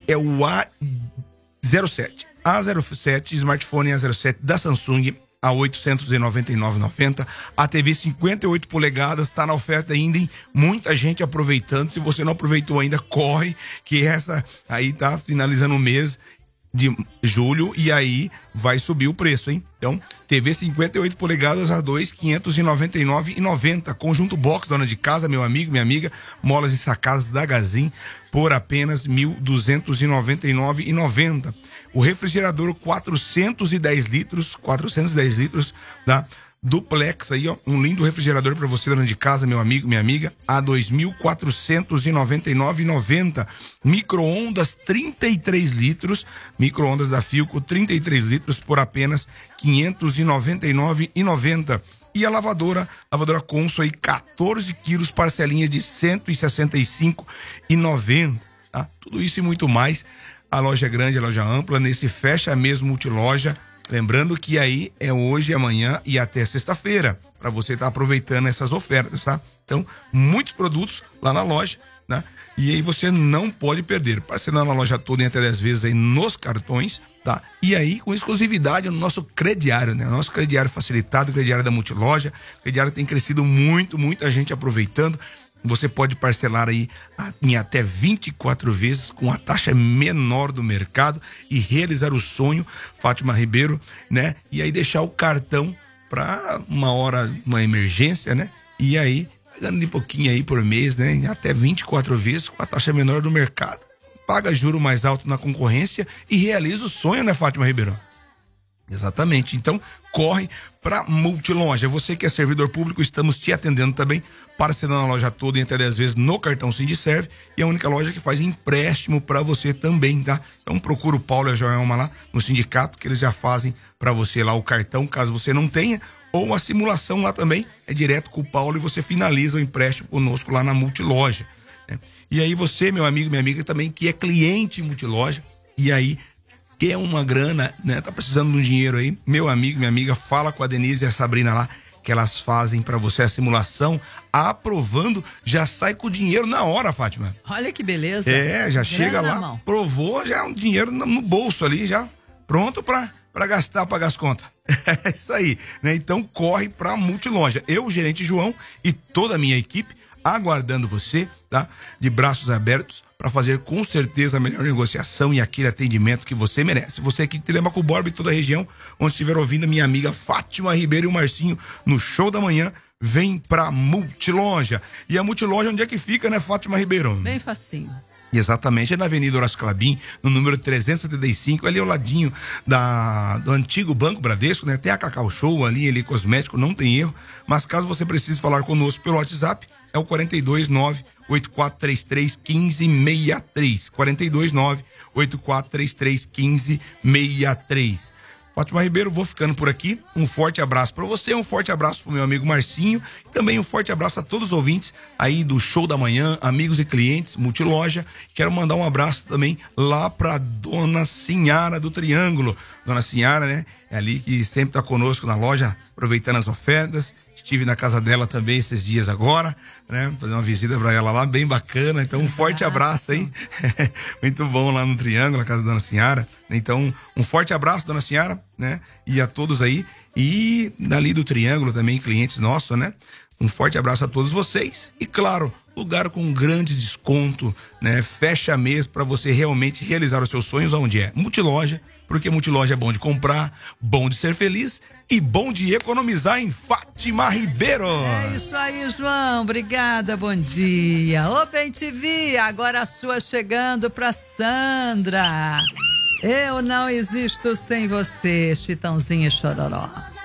é o A07. A07, smartphone A07 da Samsung, a 899,90. A TV 58 polegadas está na oferta ainda, hein? Muita gente aproveitando. Se você não aproveitou ainda, corre, que essa aí tá finalizando o mês de julho e aí vai subir o preço, hein? Então, TV 58 polegadas a 2,599,90. Conjunto box, dona de casa, meu amigo, minha amiga, molas e sacadas da Gazin por apenas 1.299,90. O refrigerador 410 litros, tá? Duplex aí, ó, um lindo refrigerador para você, dona de casa, meu amigo, minha amiga, a 2.499,90. Micro-ondas 33 litros, micro-ondas da Philco 33 litros por apenas 599,90. E a lavadora Consul aí, 14 quilos, parcelinhas de 165,90, tá? Tudo isso e muito mais. A loja é grande, a loja ampla, nesse fecha mesmo multiloja. Lembrando que aí é hoje, amanhã e até sexta-feira, para você estar aproveitando essas ofertas, tá? Então, muitos produtos lá na loja, né? E aí você não pode perder. Parcelando na loja toda em até 10 vezes aí nos cartões, tá? E aí com exclusividade no nosso crediário, né? Nosso crediário facilitado, crediário da Multiloja. O crediário tem crescido muito, muita gente aproveitando. Você pode parcelar aí em até 24 vezes com a taxa menor do mercado e realizar o sonho, Fátima Ribeiro, né? E aí deixar o cartão para uma hora, uma emergência, né? E aí, pagando de pouquinho aí por mês, né? Em até 24 vezes com a taxa menor do mercado. Paga juro mais alto na concorrência e realiza o sonho, né, Fátima Ribeiro? Exatamente. Então, corre para Multiloja. Você que é servidor público, estamos te atendendo também, parcelando a loja toda em até 10 vezes no cartão Sindiserve, e a única loja que faz empréstimo para você também, tá? Então procura o Paulo e a Joelma lá no sindicato, que eles já fazem para você lá o cartão, caso você não tenha, ou a simulação lá também, é direto com o Paulo e você finaliza o empréstimo conosco lá na Multiloja, né? E aí você, meu amigo, minha amiga também, que é cliente Multiloja, e aí quer uma grana, né? Tá precisando de um dinheiro aí, meu amigo, minha amiga, fala com a Denise e a Sabrina lá, que elas fazem para você a simulação, aprovando, já sai com o dinheiro na hora, Fátima. Olha que beleza. É, já chega lá, provou, já um dinheiro no bolso ali, já pronto para gastar, pagar as contas. É isso aí, né? Então corre pra Multiloja. Eu, o gerente João e toda a minha equipe aguardando você, tá? De braços abertos para fazer com certeza a melhor negociação e aquele atendimento que você merece. Você aqui de Telemaco Borba e toda a região, onde estiver ouvindo a minha amiga Fátima Ribeiro e o Marcinho no show da manhã, vem pra Multiloja. E a Multiloja onde é que fica, né, Fátima Ribeiro? Bem facinho. Exatamente, é na Avenida Horácio Clabin, no número 375, ali ao ladinho do antigo Banco Bradesco, né? Tem a Cacau Show ali cosmético, não tem erro. Mas caso você precise falar conosco pelo WhatsApp, é o 429-8433-1563. 429-8433-1563. Fátima Ribeiro, vou ficando por aqui. Um forte abraço para você, um forte abraço pro meu amigo Marcinho e também um forte abraço a todos os ouvintes aí do Show da Manhã, amigos e clientes Multiloja. Quero mandar um abraço também lá pra Dona Sinhara do Triângulo. Dona Sinhara, né? É ali que sempre tá conosco na loja, aproveitando as ofertas. Estive na casa dela também esses dias agora, né? Fazer uma visita para ela lá, bem bacana. Então, um forte abraço aí. Muito bom lá no Triângulo, na casa da Dona Sinhara. Então, um forte abraço, Dona Sinhara, né? E a todos aí. E dali do Triângulo também, clientes nossos, né? Um forte abraço a todos vocês. E claro, lugar com grande desconto, né? Fecha mês para você realmente realizar os seus sonhos, onde é? Multiloja. Porque Multiloja é bom de comprar, bom de ser feliz e bom de economizar em Fátima Ribeiro. É isso aí, João. Obrigada, bom dia. Ô, Bem TV, agora a sua chegando pra Sandra. Eu não existo sem você, Chitãozinho e Chororó.